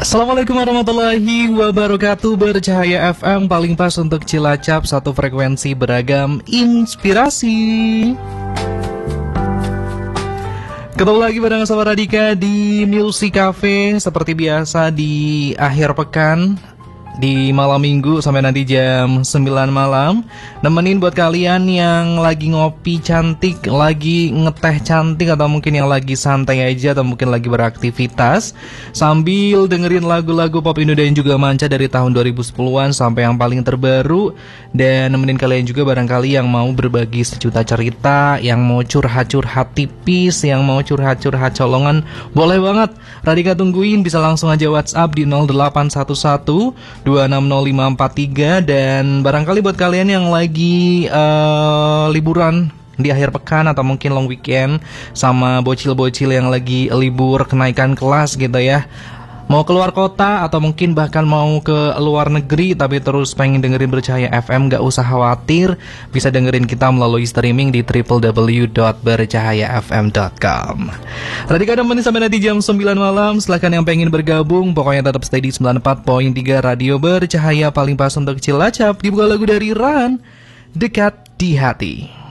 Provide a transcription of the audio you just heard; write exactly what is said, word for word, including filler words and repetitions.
Assalamualaikum warahmatullahi wabarakatuh. Bercahaya F M paling pas untuk Cilacap, satu frekuensi beragam inspirasi. Ketemu lagi bareng sama Radika di Music Cafe. Seperti biasa di akhir pekan, di malam minggu sampai nanti jam sembilan malam. Nemenin buat kalian yang lagi ngopi cantik, lagi ngeteh cantik, atau mungkin yang lagi santai aja, atau mungkin lagi beraktivitas sambil dengerin lagu-lagu pop Indo dan juga manca dari tahun dua ribu sepuluhan sampai yang paling terbaru. Dan nemenin kalian juga barangkali yang mau berbagi sejuta cerita, yang mau curhat-curhat tipis, yang mau curhat-curhat colongan, boleh banget. Radika tungguin, bisa langsung aja WhatsApp di nol delapan satu satu dua enam nol lima empat tiga. Dan barangkali buat kalian yang lagi uh, liburan di akhir pekan atau mungkin long weekend, sama bocil-bocil yang lagi libur kenaikan kelas gitu ya, mau keluar kota atau mungkin bahkan mau ke luar negeri tapi terus pengen dengerin Bercahaya F M, gak usah khawatir, bisa dengerin kita melalui streaming di w w w dot bercahaya f m dot com. Radika nemenin sampai nanti jam sembilan malam. Silahkan yang pengen bergabung, pokoknya tetap stay di sembilan puluh empat koma tiga Radio Bercahaya paling pas untuk Cilacap. Dibuka lagu dari Ran, Dekat di Hati.